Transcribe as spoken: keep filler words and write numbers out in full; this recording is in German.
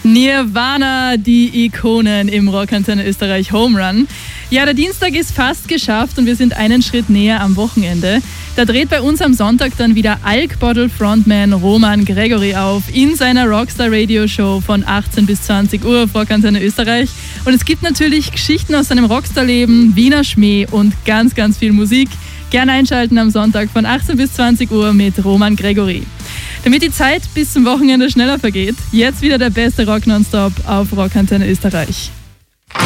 Nirvana, die Ikonen im Rockantenne Österreich Home Run. Ja, der Dienstag ist fast geschafft und wir sind einen Schritt näher am Wochenende. Da dreht bei uns am Sonntag dann wieder Alk Bottle Frontman Roman Gregory auf in seiner Rockstar Radio Show von achtzehn bis zwanzig Uhr auf Rockantenne Österreich. Und es gibt natürlich Geschichten aus seinem Rockstar-Leben, Wiener Schmäh und ganz, ganz viel Musik. Gerne einschalten am Sonntag von achtzehn bis zwanzig Uhr mit Roman Gregory. Damit die Zeit bis zum Wochenende schneller vergeht, jetzt wieder der beste Rock nonstop auf Rockantenne Österreich.